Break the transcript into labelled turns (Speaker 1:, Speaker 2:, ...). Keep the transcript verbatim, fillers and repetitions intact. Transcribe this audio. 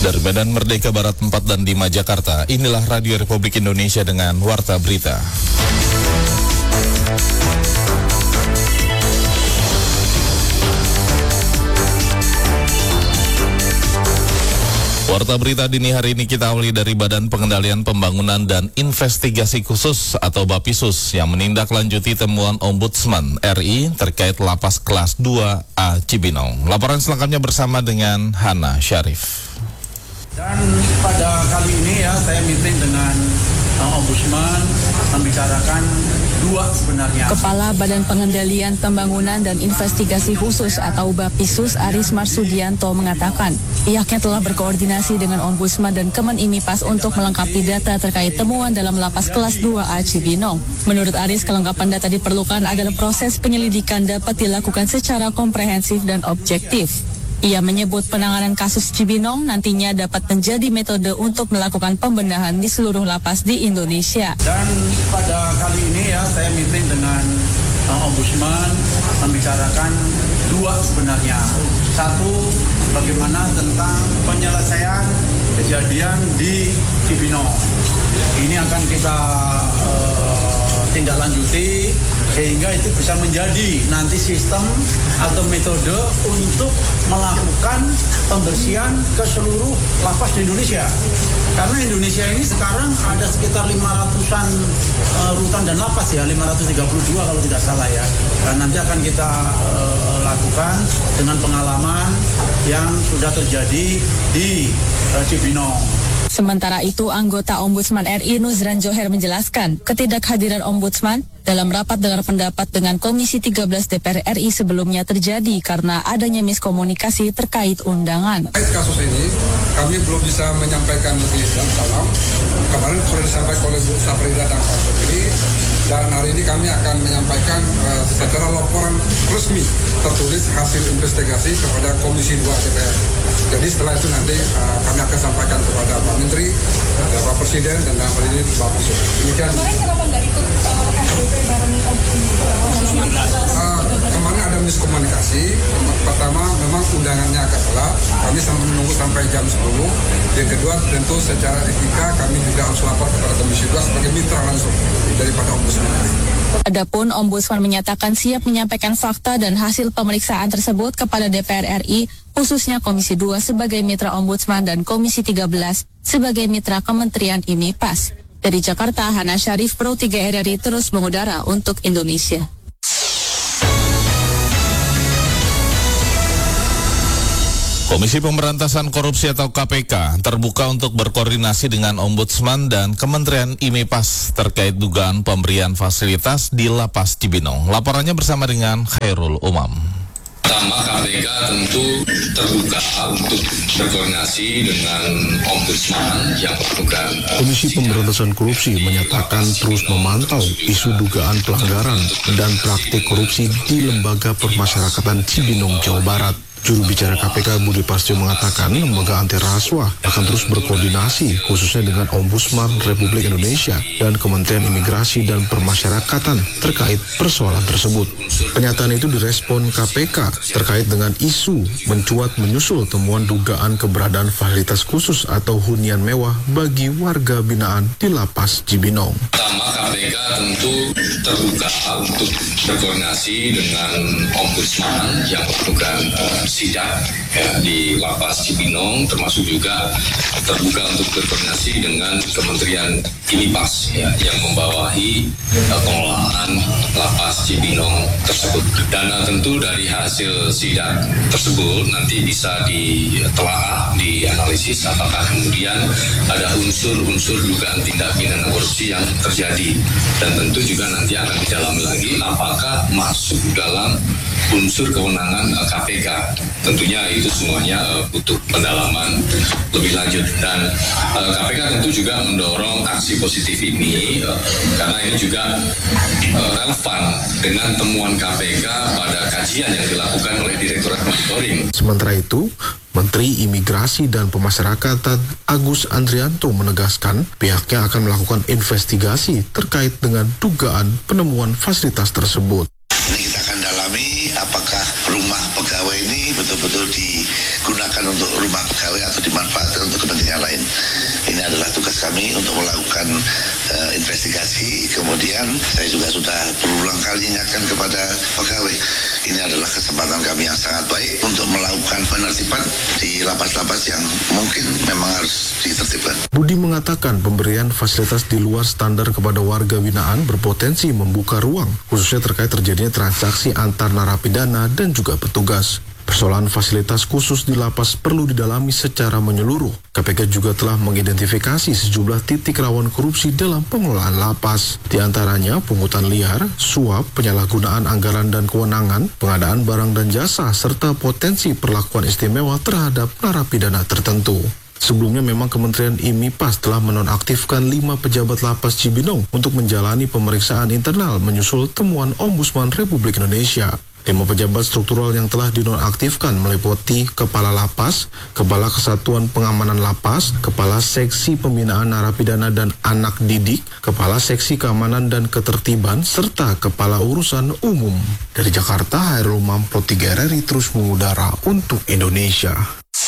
Speaker 1: Dari Medan Merdeka Barat empat dan lima Jakarta, inilah Radio Republik Indonesia dengan Warta Berita. Warta Berita dini hari ini kita awali dari Badan Pengendalian Pembangunan dan Investigasi Khusus atau Bapisus yang menindaklanjuti temuan Ombudsman R I terkait lapas kelas dua A Cibinong. Laporan selengkapnya bersama dengan Hana Syarif.
Speaker 2: Dan pada kali ini ya saya meeting dengan uh, Ombudsman membicarakan dua sebenarnya.
Speaker 3: Kepala Badan Pengendalian Pembangunan dan Investigasi Khusus atau Bapisus Aris Marsugianto mengatakan pihaknya telah berkoordinasi dengan Ombudsman dan Kemenimipas untuk melengkapi data terkait temuan dalam lapas kelas dua A Cibinong. Menurut Aris, kelengkapan data diperlukan agar proses penyelidikan dapat dilakukan secara komprehensif dan objektif. Ia menyebut penanganan kasus Cibinong nantinya dapat menjadi metode untuk melakukan pembenahan di seluruh lapas di Indonesia.
Speaker 2: Dan pada kali ini ya saya meeting dengan uh, Ombudsman membicarakan dua sebenarnya. Satu, bagaimana tentang penyelesaian kejadian di Cibinong. Ini akan kita uh, tindak lanjuti sehingga itu bisa menjadi nanti sistem atau metode untuk melakukan pembersihan ke seluruh lapas di Indonesia. Karena Indonesia ini sekarang ada sekitar lima ratusan uh, rutan dan lapas ya, lima ratus tiga puluh dua kalau tidak salah ya. Dan nanti akan kita uh, lakukan dengan pengalaman yang sudah terjadi di uh, Cibinong.
Speaker 3: Sementara itu, anggota Ombudsman R I Nuzran Joher menjelaskan ketidakhadiran Ombudsman dalam rapat dengar pendapat dengan Komisi tiga belas D P R R I sebelumnya terjadi karena adanya miskomunikasi terkait undangan.
Speaker 4: Terkait kasus ini, kami belum bisa menyampaikan lebih dalam. Kemarin sudah disampaikan oleh Bu Safrida dan Pak Sofri, dan hari ini kami akan menyampaikan uh, secara laporan resmi tertulis hasil investigasi kepada Komisi dua D P R. Jadi setelah itu nanti uh, kami akan sampaikan kepada Pak Menteri, kepada Pak Presiden, dan dalam hal ini Pak Presiden. Demikian.
Speaker 5: Kemarin kenapa nggak ikut S B P bareng
Speaker 4: uh, Kemarin ada miskomunikasi. Pertama, memang undangannya agak telat. Kami sampai menunggu sampai jam sepuluh. Yang kedua, tentu secara etika kami juga harus lapor kepada Komisi dua sebagai mitra langsung daripada Ombudsman.
Speaker 3: Adapun Ombudsman menyatakan siap menyampaikan fakta dan hasil pemeriksaan tersebut kepada D P R R I, khususnya Komisi dua sebagai mitra Ombudsman dan Komisi tiga belas sebagai mitra Kementerian IMIPAS. Dari Jakarta, Hana Syarif, Pro tiga R R I terus mengudara untuk Indonesia.
Speaker 1: Komisi Pemberantasan Korupsi atau K P K terbuka untuk berkoordinasi dengan Ombudsman dan Kementerian IMIPAS terkait dugaan pemberian fasilitas di Lapas Cibinong. Laporannya bersama dengan Khairul Umam.
Speaker 6: Pertama, K P K tentu terbuka untuk berkoordinasi dengan Ombudsman yang melakukan.
Speaker 7: Komisi Pemberantasan Korupsi menyatakan terus memantau isu dugaan pelanggaran dan praktik korupsi di Lembaga Permasyarakatan Cibinong, Jawa Barat. Juru bicara K P K Budi Pastyo mengatakan lembaga anti rasuah akan terus berkoordinasi khususnya dengan Ombudsman Republik Indonesia dan Kementerian Imigrasi dan Permasyarakatan terkait persoalan tersebut. Pernyataan itu direspon K P K terkait dengan isu mencuat menyusul temuan dugaan keberadaan fasilitas khusus atau hunian mewah bagi warga binaan di Lapas Cibinong.
Speaker 6: Pertama, K P K tentu terbuka untuk berkoordinasi dengan Ombudsman yang melakukan uh, sidak ya, di Lapas Cibinong, termasuk juga terbuka untuk berkoordinasi dengan Kementerian IMIPAS ya, yang membawahi uh, pengelolaan Lapas Cibinong tersebut. Dana tentu dari hasil sidak tersebut nanti bisa ditelaah, dianalisis apakah kemudian ada unsur-unsur dugaan tindak pidana korupsi yang terjadi, dan tentu juga nanti akan didalami lagi apakah masuk dalam unsur kewenangan uh, K P K. Tentunya itu semuanya uh, butuh pendalaman lebih lanjut, dan uh, K P K tentu juga mendorong aksi positif ini uh, karena ini juga uh, relevan dengan temuan K P K pada kajian yang dilakukan oleh Direktorat Monitoring.
Speaker 7: Sementara itu, Menteri Imigrasi dan Pemasyarakatan Agus Andrianto menegaskan pihaknya akan melakukan investigasi terkait dengan dugaan penemuan fasilitas tersebut.
Speaker 8: Ini kita akan dalami apakah rumah pegawai ini betul-betul digunakan untuk rumah pegawai atau dimanfaatkan untuk tugas kami untuk melakukan uh, investigasi. Kemudian saya juga sudah berulang kali ingatkan kepada pegawai, ini adalah kesempatan kami yang sangat baik untuk melakukan penertiban di lapas-lapas yang mungkin memang harus ditertibkan.
Speaker 7: Budi mengatakan pemberian fasilitas di luar standar kepada warga binaan berpotensi membuka ruang, khususnya terkait terjadinya transaksi antar narapidana dan juga petugas. Persoalan fasilitas khusus di lapas perlu didalami secara menyeluruh. K P K juga telah mengidentifikasi sejumlah titik rawan korupsi dalam pengelolaan lapas. Di antaranya pungutan liar, suap, penyalahgunaan anggaran dan kewenangan, pengadaan barang dan jasa, serta potensi perlakuan istimewa terhadap narapidana tertentu. Sebelumnya memang Kementerian I M I P A S telah menonaktifkan lima pejabat lapas Cibinong untuk menjalani pemeriksaan internal menyusul temuan Ombudsman Republik Indonesia. Lima pejabat struktural yang telah dinonaktifkan meliputi Kepala Lapas, Kepala Kesatuan Pengamanan Lapas, Kepala Seksi Pembinaan Narapidana dan Anak Didik, Kepala Seksi Keamanan dan Ketertiban, serta Kepala Urusan Umum. Dari Jakarta, Hairul Umam, Pro tiga R R I terus mengudara untuk Indonesia.